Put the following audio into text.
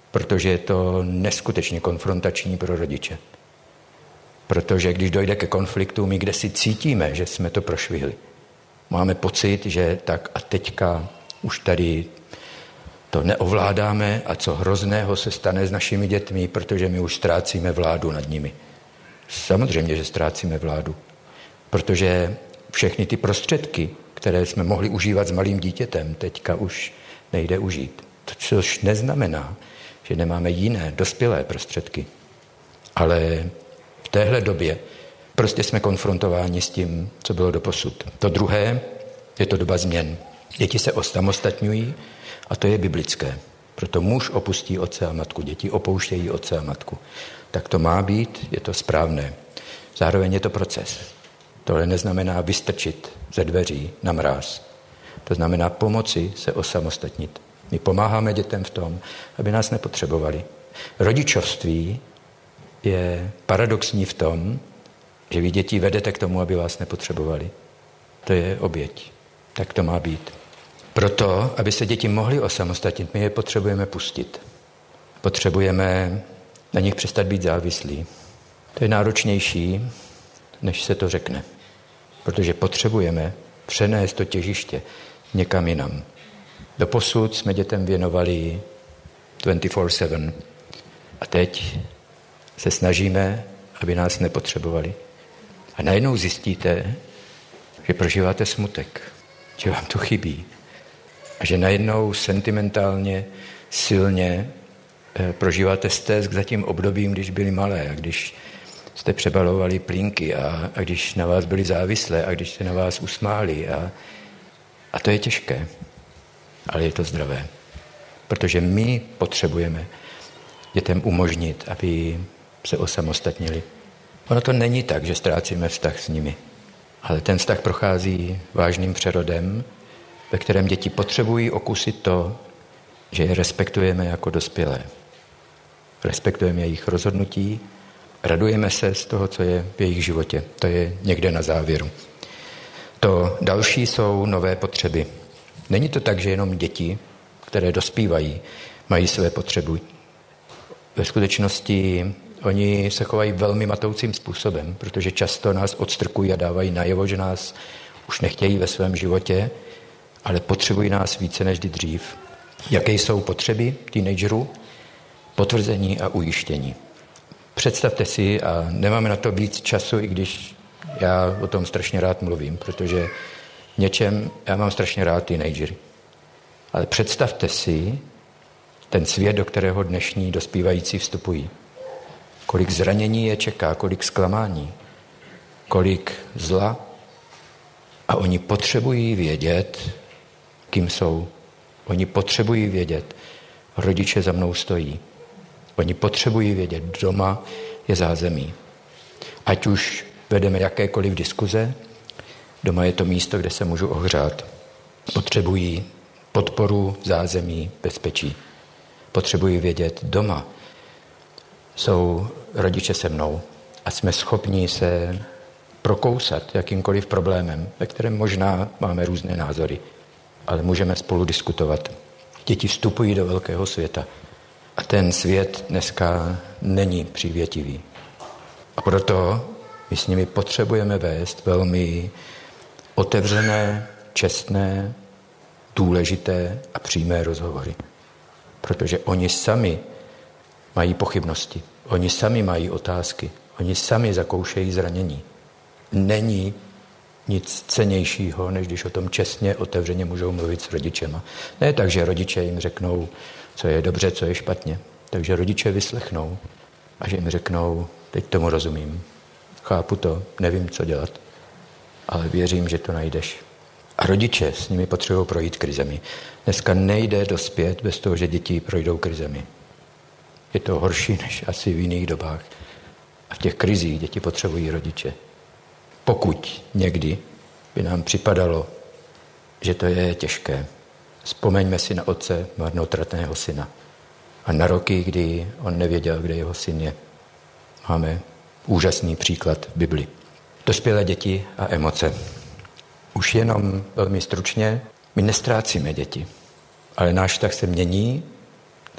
protože je to neskutečně konfrontační pro rodiče. Protože když dojde ke konfliktu, my kde si cítíme, že jsme to prošvihli. Máme pocit, že tak a teďka už tady to neovládáme a co hrozného se stane s našimi dětmi, protože my už ztrácíme vládu nad nimi. Samozřejmě, že ztrácíme vládu, protože všechny ty prostředky, které jsme mohli užívat s malým dítětem, teďka už nejde užít. To což neznamená, že nemáme jiné dospělé prostředky. Ale v téhle době prostě jsme konfrontováni s tím, co bylo doposud. To druhé je to doba změn. Děti se osamostatňují a to je biblické. Proto muž opustí otce a matku, děti opouštějí otce a matku. Tak to má být, je to správné. Zároveň je to proces. Tohle neznamená vystrčit ze dveří na mráz. To znamená pomoci se osamostatnit. My pomáháme dětem v tom, aby nás nepotřebovali. Rodičovství je paradoxní v tom, že vy děti vedete k tomu, aby vás nepotřebovali. To je oběť. Tak to má být. Proto, aby se děti mohly osamostatnit, my je potřebujeme pustit. Potřebujeme na nich přestat být závislí. To je náročnější, než se to řekne. Protože potřebujeme přenést to těžiště někam jinam. Doposud jsme dětem věnovali 24/7 a teď se snažíme, aby nás nepotřebovali. A najednou zjistíte, že prožíváte smutek, že vám to chybí. A že najednou sentimentálně, silně prožíváte stesk za tím obdobím, když byli malé a když jste přebalovali plínky a když na vás byli závislé a když se na vás usmáli. A to je těžké, ale je to zdravé. Protože my potřebujeme dětem umožnit, aby se osamostatnili. Ono to není tak, že ztrácíme vztah s nimi, ale ten vztah prochází vážným přerodem, ve kterém děti potřebují okusit to, že je respektujeme jako dospělé. Respektujeme jejich rozhodnutí, radujeme se z toho, co je v jejich životě. To je někde na závěru. To další jsou nové potřeby. Není to tak, že jenom děti, které dospívají, mají své potřeby. Ve skutečnosti oni se chovají velmi matoucím způsobem, protože často nás odstrkují a dávají najevo, že nás už nechtějí ve svém životě, ale potřebují nás více než dřív. Jaké jsou potřeby teenagerů? Potvrzení a ujištění. Představte si, a nemáme na to víc času, i když já o tom strašně rád mluvím, protože něčem já mám strašně rád teenagery. Ale představte si ten svět, do kterého dnešní dospívající vstupují. Kolik zranění je čeká, kolik zklamání, kolik zla. A oni potřebují vědět, kým jsou. Oni potřebují vědět, rodiče za mnou stojí. Oni potřebují vědět, doma je zázemí. Ať už vedeme jakékoliv diskuze, doma je to místo, kde se můžu ohřát. Potřebují podporu, zázemí, bezpečí. Potřebují vědět, doma jsou rodiče se mnou a jsme schopni se prokousat jakýmkoliv problémem, ve kterém možná máme různé názory, ale můžeme spolu diskutovat. Děti vstupují do velkého světa a ten svět dneska není přívětivý. A proto my s nimi potřebujeme vést velmi otevřené, čestné, důležité a přímé rozhovory. Protože oni sami mají pochybnosti, oni sami mají otázky, oni sami zakoušejí zranění. Není nic cennějšího, než když o tom čestně, otevřeně můžou mluvit s rodičema. Ne tak, že rodiče jim řeknou, co je dobře, co je špatně. Takže rodiče vyslechnou a že jim řeknou, teď tomu rozumím, chápu to, nevím, co dělat, ale věřím, že to najdeš. A rodiče s nimi potřebují projít krizemi. Dneska nejde dospět bez toho, že děti projdou krizemi. Je to horší než asi v jiných dobách. A v těch krizích děti potřebují rodiče. Pokud někdy by nám připadalo, že to je těžké, vzpomeňme si na otce marnotratného syna a na roky, kdy on nevěděl, kde jeho syn je. Máme úžasný příklad v Bibli. Dospělé děti a emoce. Už jenom velmi stručně, my nestrácíme děti, ale náš vztah se mění